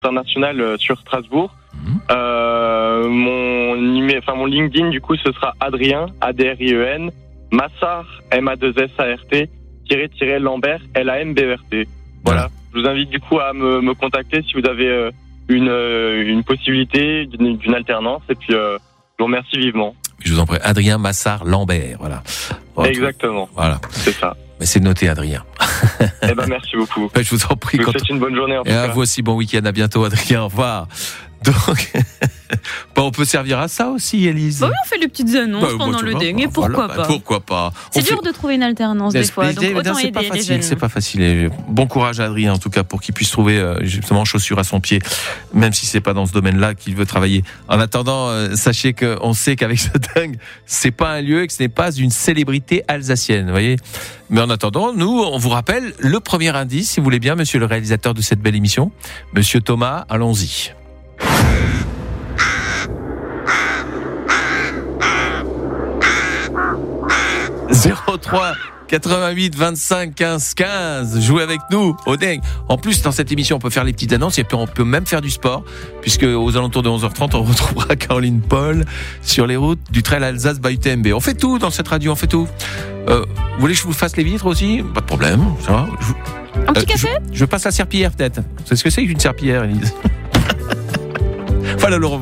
international sur Strasbourg. Mon LinkedIn, du coup, ce sera Adrien, A-D-R-I-E-N, Massart, M-A-2-S-A-R-T, _ Lambert, L-A-M-B-E-R-T. Voilà. Je vous invite, du coup, à me contacter si vous avez une possibilité d'une alternance. Et puis, je vous remercie vivement. Je vous en prie. Adrien Massart Lambert, voilà. Exactement. Voilà. C'est ça. Mais c'est noté, Adrien. Eh ben, merci beaucoup. Je vous en prie. Je vous souhaite une bonne journée, en tout Et cas. à vous aussi, bon week-end. À bientôt, Adrien. Au revoir. Donc, on peut servir à ça aussi, Élise. Bah oui, on fait les petites annonces pendant le dingue. Et pourquoi pas. Pourquoi pas. C'est dur de trouver une alternance des fois. Donc autant aider les jeunes. C'est pas facile. Et bon courage à Adrien, en tout cas, pour qu'il puisse trouver justement chaussures à son pied, même si c'est pas dans ce domaine-là qu'il veut travailler. En attendant, sachez qu'on sait qu'avec ce dingue, c'est pas un lieu et que ce n'est pas une célébrité alsacienne, vous voyez. Mais en attendant, nous, on vous rappelle le premier indice, si vous voulez bien, monsieur le réalisateur de cette belle émission. Monsieur Thomas, allons-y. 03 88 25 15 15. Jouez avec nous au dingue. En plus, dans cette émission, on peut faire les petites annonces et puis on peut même faire du sport, puisque aux alentours de 11h30, on retrouvera Caroline Paul sur les routes du Trail Alsace by UTMB. On fait tout dans cette radio, on fait tout. Vous voulez que je vous fasse les vitres aussi ? Pas de problème, ça va. Un petit café ? Je passe la serpillière peut-être. C'est ce que c'est qu'une serpillière, Élise. Voilà, Laurent.